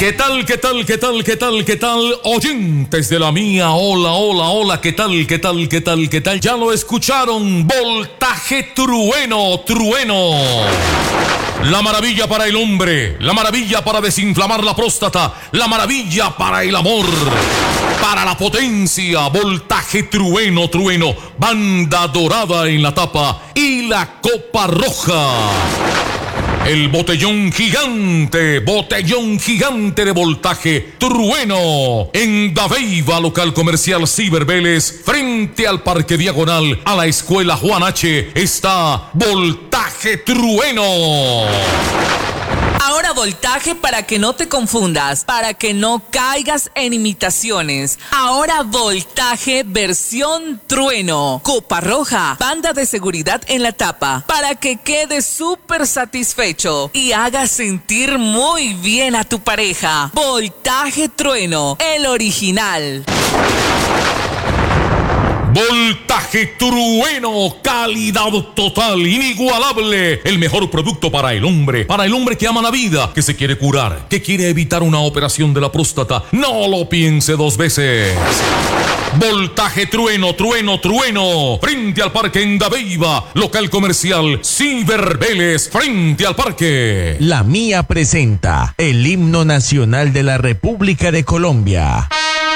¿Qué tal, qué tal, qué tal, qué tal, qué tal? Oyentes de la mía, hola, hola, hola, ¿qué tal, qué tal, qué tal, qué tal? Ya lo escucharon, voltaje trueno, trueno. La maravilla para el hombre, la maravilla para desinflamar la próstata, la maravilla para el amor, para la potencia, voltaje trueno, trueno, banda dorada en la tapa y la copa roja. El botellón gigante de voltaje trueno en Dabeiba, local comercial Ciber Vélez, frente al Parque Diagonal a la Escuela Juan H. está voltaje trueno. Ahora voltaje para que no te confundas, para que no caigas en imitaciones. Ahora voltaje versión trueno. Copa roja, banda de seguridad en la tapa, para que quedes súper satisfecho y hagas sentir muy bien a tu pareja. Voltaje trueno, el original. Voltaje trueno, calidad total, inigualable. El mejor producto para el hombre que ama la vida, que se quiere curar, que quiere evitar una operación de la próstata. No lo piense dos veces. Voltaje trueno, trueno, trueno. Frente al parque en Dabeiba, local comercial Ciber Vélez, frente al parque. La Mía presenta el himno nacional de la República de Colombia.